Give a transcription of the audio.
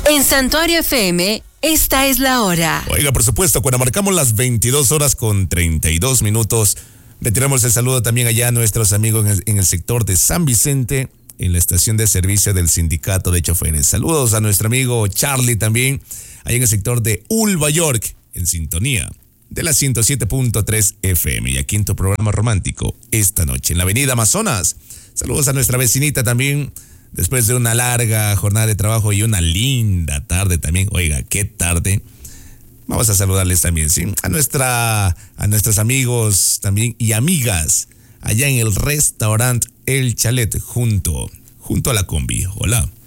En Santuario FM, esta es la hora. Oiga, por supuesto, cuando marcamos las 22 horas con 32 minutos, retiramos el saludo también allá a nuestros amigos en el sector de San Vicente, en la estación de servicio del Sindicato de Choferes. Saludos a nuestro amigo Charlie también, allá en el sector de Ulva York, en sintonía de la 107.3 FM. Y aquí en tu programa romántico, esta noche, en la avenida Amazonas. Saludos a nuestra vecinita también, después de una larga jornada de trabajo y una linda tarde también. Oiga, qué tarde. Vamos a saludarles también, ¿sí? A nuestros amigos también y amigas allá en el restaurante El Chalet junto a la combi. Hola.